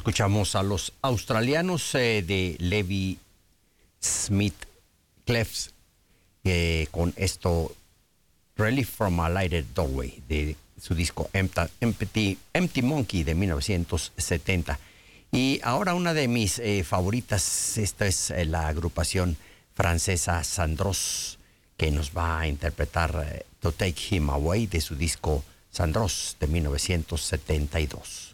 Escuchamos a los australianos de Levi Smith Clefs con esto Relief from a Lighted Doorway de su disco Empty Monkey de 1970. Y ahora una de mis favoritas, esta es la agrupación francesa Sandros, que nos va a interpretar To Take Him Away de su disco Sandros de 1972.